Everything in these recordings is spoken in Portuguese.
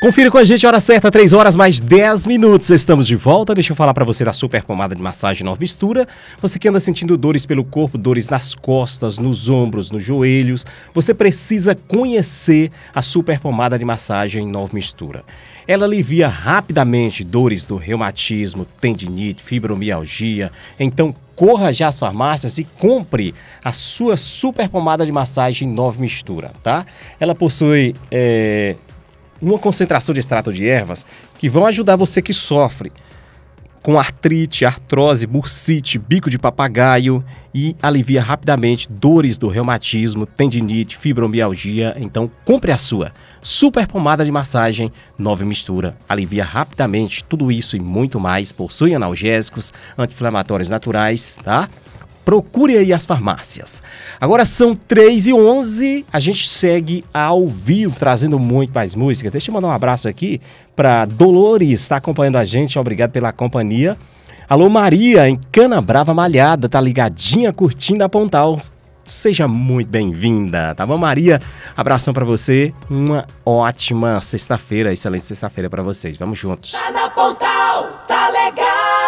Confira com a gente, hora certa, 3 horas mais 10 minutos. Estamos de volta. Deixa eu falar pra você da super pomada de massagem Nova Mistura. Você que anda sentindo dores pelo corpo, dores nas costas, nos ombros, nos joelhos, você precisa conhecer a super pomada de massagem Nova Mistura. Ela alivia rapidamente dores do reumatismo, tendinite, fibromialgia. Então corra já às farmácias e compre a sua super pomada de massagem Nova Mistura, tá? Ela possui uma concentração de extrato de ervas que vão ajudar você que sofre com artrite, artrose, bursite, bico de papagaio e alivia rapidamente dores do reumatismo, tendinite, fibromialgia. Então compre a sua super pomada de massagem Nova Mistura. Alivia rapidamente tudo isso e muito mais. Possui analgésicos, anti-inflamatórios naturais, tá? Procure aí as farmácias. Agora são 3h11, a gente segue ao vivo, trazendo muito mais música. Deixa eu mandar um abraço aqui para Dolores, está acompanhando a gente, obrigado pela companhia. Alô Maria, em Canabrava Malhada, tá ligadinha, curtindo a Pontal. Seja muito bem-vinda, tá bom, Maria? Abração para você, uma ótima sexta-feira, excelente sexta-feira para vocês. Vamos juntos. Tá na Pontal, tá legal!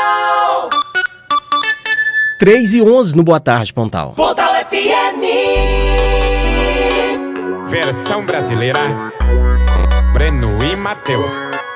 3h11 no Boa Tarde, Pontal. Pontal FM. Versão brasileira, Breno e Matheus.